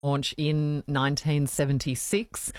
launch in 1976,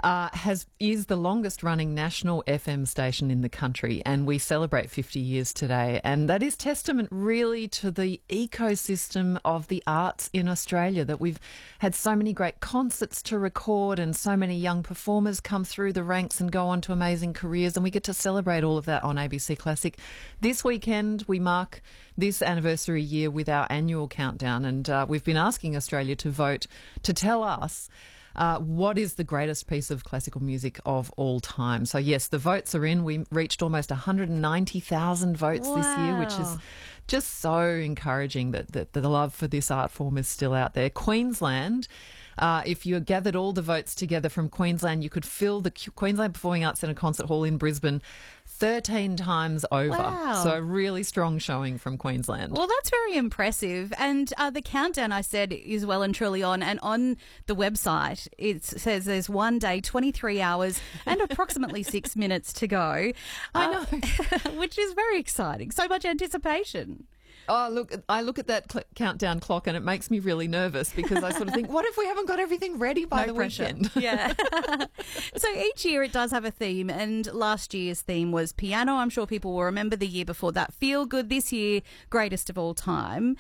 is the longest running national FM station in the country, and we celebrate 50 years today. And that is testament really to the ecosystem of the arts in Australia, that we've had so many great concerts to record and so many young performers come through the ranks and go on to amazing careers, and we get to celebrate all of that on ABC Classic. This weekend we mark this anniversary year with our annual countdown, and we've been asking Australia to vote to tell us what is the greatest piece of classical music of all time. So yes, the votes are in. We reached almost 190,000 votes this year, which is just so encouraging that the love for this art form is still out there. Queensland, if you gathered all the votes together from Queensland, you could fill the Queensland Performing Arts Centre Concert Hall in Brisbane 13 times over. Wow. So a really strong showing from Queensland. Well, that's very impressive. And the countdown, I said, is well and truly on. And on the website, it says there's 1 day, 23 hours and approximately 6 minutes to go. I know. Which is very exciting. So much anticipation. Oh, look, I look at that countdown clock and it makes me really nervous because I sort of think, what if we haven't got everything ready by the weekend? Yeah. So each year it does have a theme, and last year's theme was piano. I'm sure people will remember the year before that. Feel Good. This year, greatest of all time.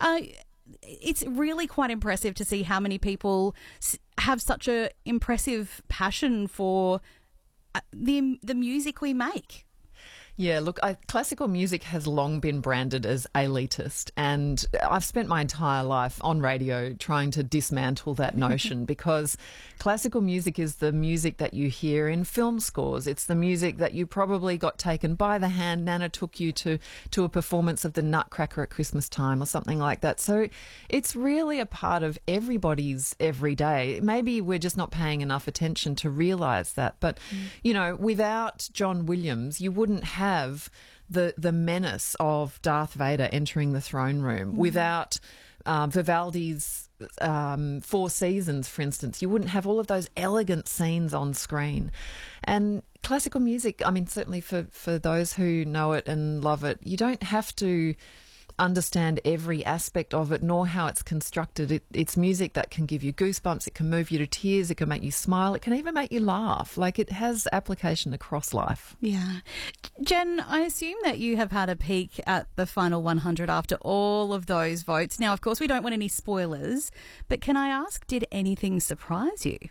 It's really quite impressive to see how many people have such a impressive passion for the music we make. Yeah, look, classical music has long been branded as elitist, and I've spent my entire life on radio trying to dismantle that notion because classical music is the music that you hear in film scores. It's the music that you probably got taken by the hand. Nana took you to a performance of the Nutcracker at Christmas time or something like that. So it's really a part of everybody's everyday. Maybe we're just not paying enough attention to realise that. But, you know, without John Williams, you wouldn't have the menace of Darth Vader entering the throne room. Without Vivaldi's Four Seasons, for instance, you wouldn't have all of those elegant scenes on screen. And classical music, I mean, certainly for those who know it and love it, you don't have to understand every aspect of it nor how it's constructed. It's music that can give you goosebumps, it can move you to tears, it can make you smile, it can even make you laugh. Like, it has application across life. Yeah. Jen, I assume that you have had a peek at the final 100 after all of those votes. Now, of course, we don't want any spoilers, but can I ask, did anything surprise you?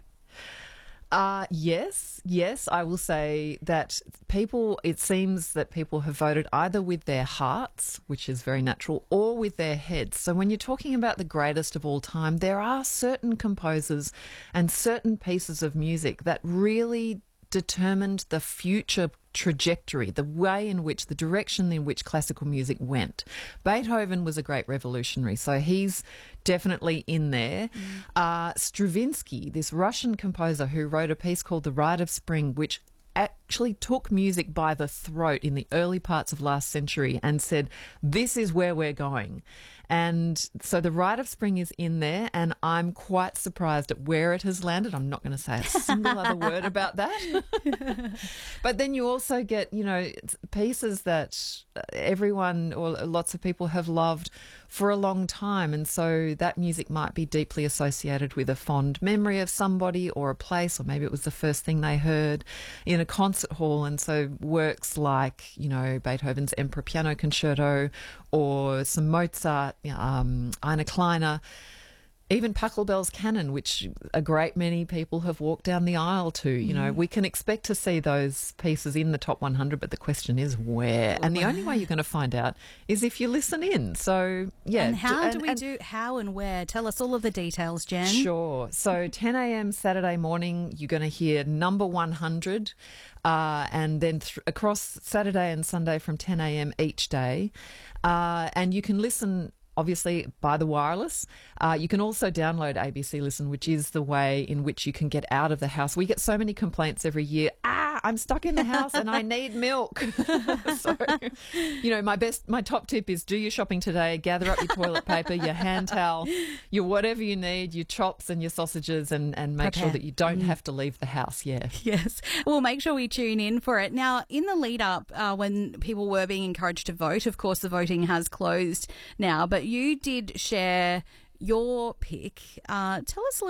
Yes, I will say that it seems that people have voted either with their hearts, which is very natural, or with their heads. So when you're talking about the greatest of all time, there are certain composers and certain pieces of music that really determined the future trajectory, the way in which, the direction in which classical music went. Beethoven was a great revolutionary, so he's definitely in there. Stravinsky, this Russian composer who wrote a piece called The Rite of Spring, which actually took music by the throat in the early parts of last century and said, this is where we're going. And so The Rite of Spring is in there, and I'm quite surprised at where it has landed. I'm not going to say a single other word about that. But then you also get, you know, pieces that everyone or lots of people have loved for a long time, and so that music might be deeply associated with a fond memory of somebody or a place, or maybe it was the first thing they heard in a concert hall. And so works like, you know, Beethoven's Emperor Piano Concerto or some Mozart, Ina Kleiner, even Pachelbel's Canon, which a great many people have walked down the aisle to. You know, we can expect to see those pieces in the top 100, but the question is where. And the only way you're going to find out is if you listen in. So, yeah. And how and where? Tell us all of the details, Jen. Sure. So 10 a.m. Saturday morning, you're going to hear number 100, and then across Saturday and Sunday from 10 a.m. each day. And you can listen obviously by the wireless. You can also download ABC Listen, which is the way in which you can get out of the house. We get so many complaints every year. I'm stuck in the house and I need milk. So, you know, my top tip is do your shopping today. Gather up your toilet paper, your hand towel, your whatever you need, your chops and your sausages, and make sure that you don't have to leave the house. Yeah. Yes. Well, make sure we tune in for it. Now, in the lead up, when people were being encouraged to vote, of course, the voting has closed now, but you did share your pick. Tell us a little